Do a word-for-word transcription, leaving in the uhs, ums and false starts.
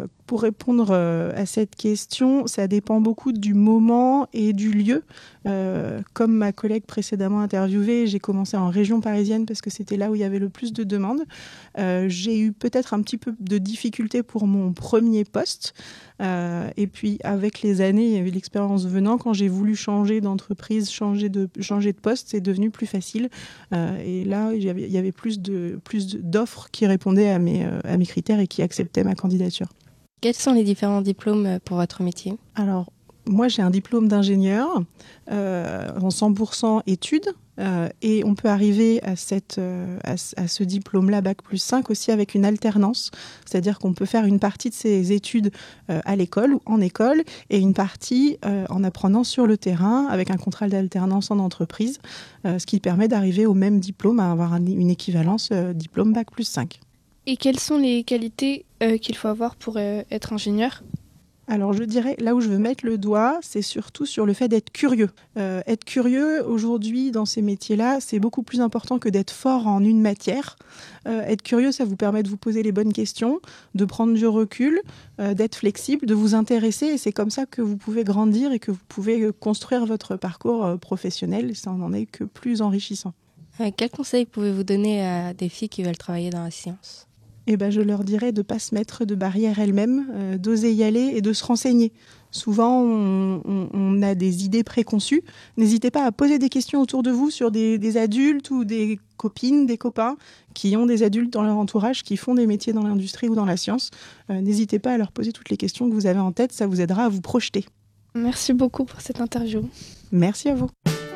pour répondre euh, à cette question, ça dépend beaucoup du moment et du lieu. Euh, comme ma collègue précédemment interviewée, j'ai commencé en région parisienne parce que c'était là où il y avait le plus de demandes. Euh, j'ai eu peut-être un petit peu de difficulté pour mon premier poste. Euh, et puis, avec les années et l'expérience venant, quand j'ai voulu changer d'entreprise, changer de, changer de poste, c'est devenu plus facile. Euh, et là, il y avait, il y avait plus, de, plus d'offres qui répondaient à mes, à mes critères et qui acceptaient ma candidature. Quels sont les différents diplômes pour votre métier ? Alors, moi, j'ai un diplôme d'ingénieur euh, en cent pour cent études. Euh, et on peut arriver à, cette, euh, à, à ce diplôme-là, bac plus cinq, aussi avec une alternance. C'est-à-dire qu'on peut faire une partie de ses études euh, à l'école ou en école et une partie euh, en apprenant sur le terrain avec un contrat d'alternance en entreprise, euh, ce qui permet d'arriver au même diplôme, à avoir un, une équivalence euh, diplôme bac plus cinq. Et quelles sont les qualités euh, qu'il faut avoir pour euh, être ingénieur ? Alors je dirais, là où je veux mettre le doigt, c'est surtout sur le fait d'être curieux. Euh, être curieux, aujourd'hui, dans ces métiers-là, c'est beaucoup plus important que d'être fort en une matière. Euh, être curieux, ça vous permet de vous poser les bonnes questions, de prendre du recul, euh, d'être flexible, de vous intéresser. Et c'est comme ça que vous pouvez grandir et que vous pouvez construire votre parcours euh, professionnel. Ça n'en est que plus enrichissant. Euh, quels conseils pouvez-vous donner à des filles qui veulent travailler dans la science ? Eh ben, je leur dirais de ne pas se mettre de barrières elles-mêmes, euh, d'oser y aller et de se renseigner. Souvent, on, on, on a des idées préconçues. N'hésitez pas à poser des questions autour de vous sur des, des adultes ou des copines, des copains qui ont des adultes dans leur entourage, qui font des métiers dans l'industrie ou dans la science. Euh, n'hésitez pas à leur poser toutes les questions que vous avez en tête, ça vous aidera à vous projeter. Merci beaucoup pour cette interview. Merci à vous.